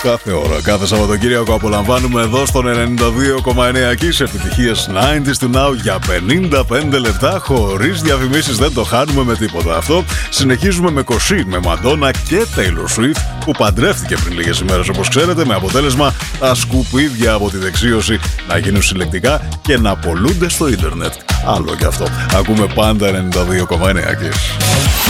Κάθε ώρα, κάθε Σαββατοκύριακο απολαμβάνουμε εδώ στον 92,9 και σε επιτυχίες 90s to now για 55 λεπτά χωρίς διαφημίσεις. Δεν το χάνουμε με τίποτα αυτό. Συνεχίζουμε με Κοσί, με Μαντόνα και Taylor Swift που παντρεύτηκε πριν λίγες ημέρες, όπως ξέρετε, με αποτέλεσμα τα σκουπίδια από τη δεξίωση να γίνουν συλλεκτικά και να πωλούνται στο ίντερνετ. Άλλο και αυτό. Ακούμε πάντα 92,9 και